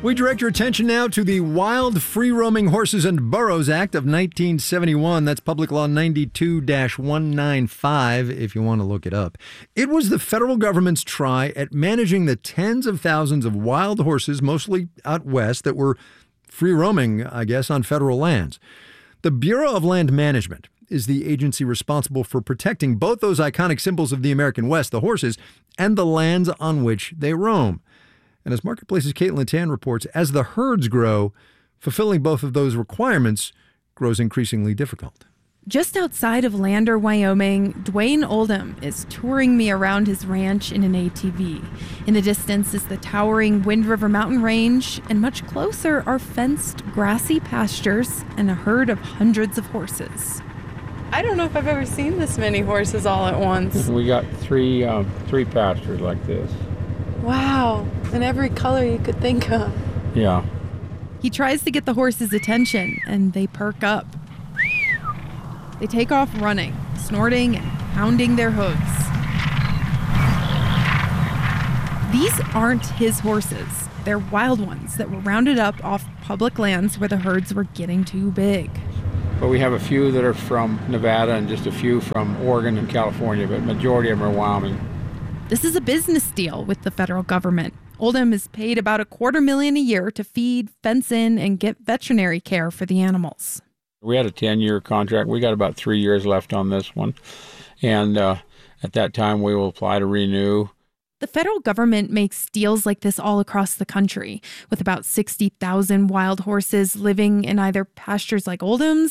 We direct your attention now to the Wild Free-Roaming Horses and Burros Act of 1971. That's Public Law 92-195, if you want to look it up. It was the federal government's try at managing the tens of thousands of wild horses, mostly out west, that were free-roaming, I guess, on federal lands. The Bureau of Land Management is the agency responsible for protecting both those iconic symbols of the American West, the horses, and the lands on which they roam. And as Marketplace's Caitlin Tan reports, as the herds grow, fulfilling both of those requirements grows increasingly difficult. Just outside of Lander, Wyoming, Dwayne Oldham is touring me around his ranch in an ATV. In the distance is the towering Wind River mountain range, and much closer are fenced, grassy pastures and a herd of hundreds of horses. I don't know if I've ever seen this many horses all at once. We got three pastures like this. Wow, in every color you could think of. Yeah. He tries to get the horses' attention, and they perk up. They take off running, snorting and pounding their hooves. These aren't his horses. They're wild ones that were rounded up off public lands where the herds were getting too big. But we have a few that are from Nevada and just a few from Oregon and California, but majority of them are Wyoming. This is a business deal with the federal government. Oldham is paid about $250,000 a year to feed, fence in, and get veterinary care for the animals. We had a 10-year contract. We got about 3 years left on this one. And at that time, we will apply to renew. The federal government makes deals like this all across the country, with about 60,000 wild horses living in either pastures like Oldham's